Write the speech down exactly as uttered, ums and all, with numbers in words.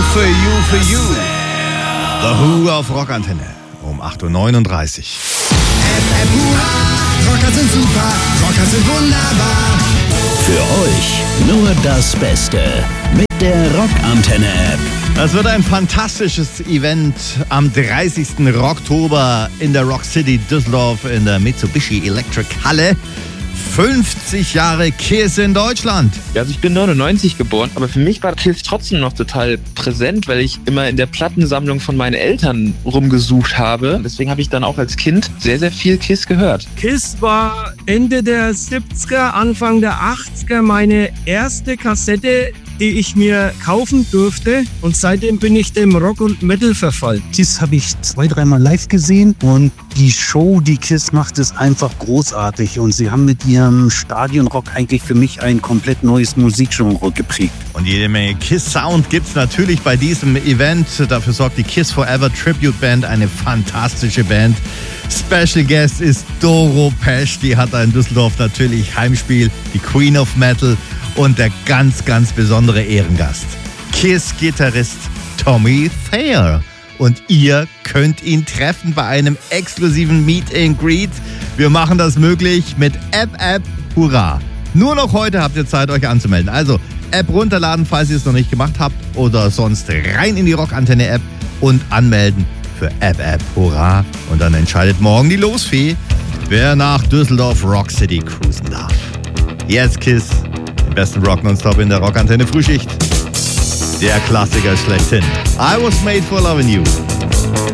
for you, for you. The Who auf Rockantenne um acht Uhr neununddreißig. F M Hurra, Rocker sind super, Rocker sind wunderbar. Für euch nur das Beste mit der Rockantenne-App. Das wird ein fantastisches Event am dreißigsten Oktober in der Rock City Düsseldorf in der Mitsubishi Electric Halle. fünfzig Jahre KISS in Deutschland. Ja, also ich bin neunundneunzig geboren, aber für mich war KISS trotzdem noch total präsent, weil ich immer in der Plattensammlung von meinen Eltern rumgesucht habe. Deswegen habe ich dann auch als Kind sehr, sehr viel KISS gehört. KISS war Ende der siebziger, Anfang der achtziger meine erste Kassette, die ich mir kaufen durfte, und seitdem bin ich dem Rock und Metal verfallen. KISS habe ich zwei, dreimal live gesehen und die Show, die KISS macht, ist einfach großartig und sie haben mit ihrem Stadionrock eigentlich für mich ein komplett neues Musikgenre geprägt. Und jede Menge KISS-Sound gibt's natürlich bei diesem Event. Dafür sorgt die KISS Forever Tribute Band, eine fantastische Band. Special Guest ist Doro Pesch, die hat in Düsseldorf natürlich Heimspiel, die Queen of Metal. Und der ganz, ganz besondere Ehrengast, KISS-Gitarrist Tommy Thayer. Und ihr könnt ihn treffen bei einem exklusiven Meet and Greet. Wir machen das möglich mit App App Hurra. Nur noch heute habt ihr Zeit, euch anzumelden. Also App runterladen, falls ihr es noch nicht gemacht habt, oder sonst rein in die Rockantenne-App und anmelden für App App Hurra. Und dann entscheidet morgen die Losfee, wer nach Düsseldorf Rock City cruisen darf. Jetzt KISS. Besten Rock nonstop in der Rockantenne Frühschicht. Der Klassiker schlechthin. I was made for loving you.